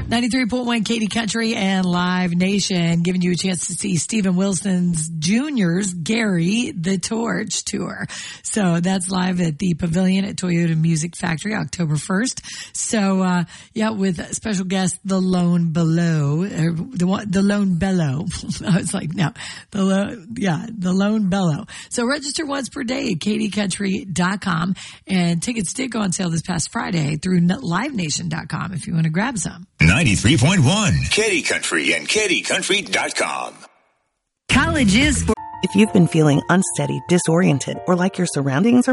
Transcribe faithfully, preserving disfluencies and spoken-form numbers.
ninety-three point one Katy Country and Live Nation, giving you a chance to see Stephen Wilson's Junior's Gary the Torch tour. So that's live at the Pavilion at Toyota Music Factory, October first. So, uh, yeah, with special guest, The Lone Below, or the one, The Lone Bellow. I was like, no, the, lo- yeah, The Lone Bellow. So register once per day at katy country dot com, and tickets did go on sale this past Friday through live nation dot com if you want to grab some. ninety-three point one Katy Country and katy country dot com. College is for... If you've been feeling unsteady, disoriented, or like your surroundings are